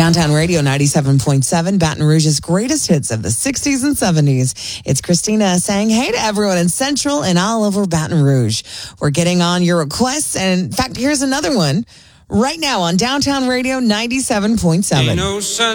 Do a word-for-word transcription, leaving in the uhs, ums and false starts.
Downtown Radio ninety-seven point seven, Baton Rouge's greatest hits of the sixties and seventies. It's Christina saying hey to everyone in Central and all over Baton Rouge. We're getting on your requests. And in fact, here's another one right now on Downtown Radio ninety-seven point seven.